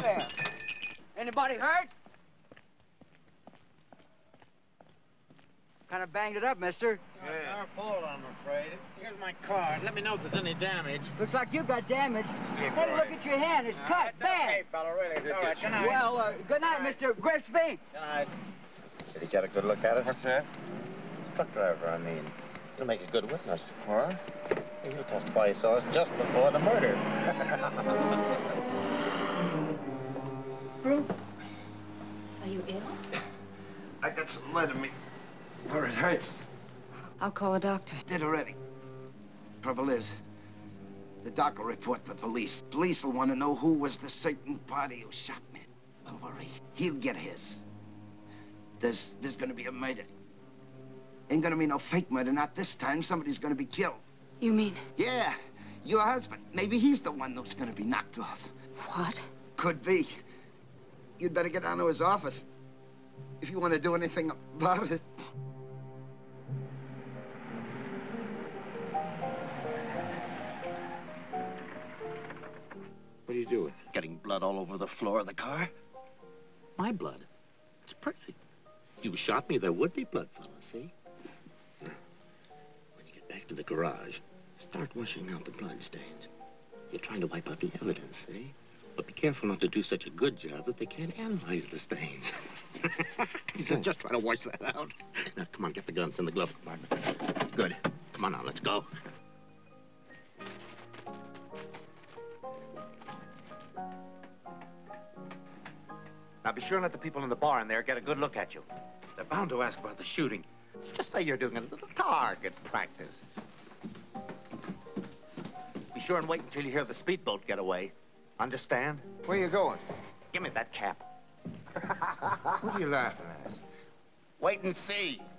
there. Anybody hurt? Kind of banged it up, mister. Yeah. Our fault, I'm afraid. Here's my card. Let me know if there's any damage. Looks like you got damaged. Hey, look at your hand. It's cut. It's Bad. okay, fella, really. It's all right. Good night. Well, good night, Mr. Grimsby. Good night. Did he get a good look at us? What's that? Truck driver, I mean. He'll make a good witness. What? He'll testify he saw us just before the murder. Bruce, are you ill? I got some lead in me where it hurts. I'll call a doctor. Did already. Trouble is, the doc will report the police. Police will want to know who was the certain party who shot me. Don't worry, he'll get his. There's gonna be a murder. Ain't gonna be no fake murder, not this time. Somebody's gonna be killed. You mean? Yeah, your husband. Maybe he's the one who's gonna be knocked off. What? Could be. You'd better get down to his office if you want to do anything about it. What are you doing? Getting blood all over the floor of the car. My blood. It's perfect. If you shot me, there would be blood, fella, see? Now, when you get back to the garage, start washing out the blood stains. You're trying to wipe out the evidence, see? But be careful not to do such a good job that they can't analyze the stains. He's just trying to wash that out. Now, come on, get the guns in the glove compartment. Good. Come on now, let's go. Now, be sure and let the people in the bar in there get a good look at you. They're bound to ask about the shooting. Just say you're doing a little target practice. Be sure and wait until you hear the speedboat get away. Understand? Where you going? Give me that cap. What are you laughing at? Wait and see.